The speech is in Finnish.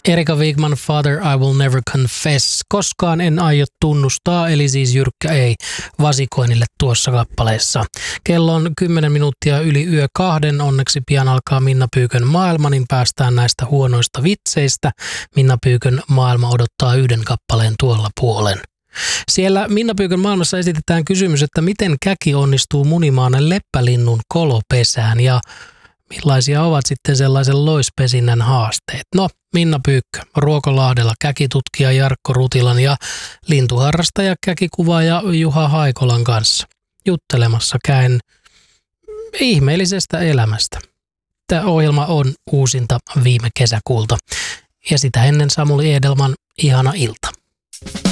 Erika Wigman, Father I Will Never Confess. Koskaan en aio tunnustaa, eli siis jyrkkä ei vasikoinnille tuossa kappaleessa. Kello on 10 minuuttia yli yö 2. Onneksi pian alkaa Minna Pyykön maailma, niin päästään näistä huonoista vitseistä. Minna Pyykön maailma odottaa 1 kappaleen tuolla puolen. Siellä Minna Pyykön maailmassa esitetään kysymys, että miten käki onnistuu munimaan leppälinnun kolopesään ja millaisia ovat sitten sellaisen loispesinnän haasteet? No, Minna Pyykkö, Ruokolahdella käkitutkija Jarkko Rutilan ja lintuharrastaja käkikuvaaja Juha Haikolan kanssa juttelemassa käyn ihmeellisestä elämästä. Tämä ohjelma on uusinta viime kesäkuulta ja sitä ennen Samuli Edelman ihana ilta.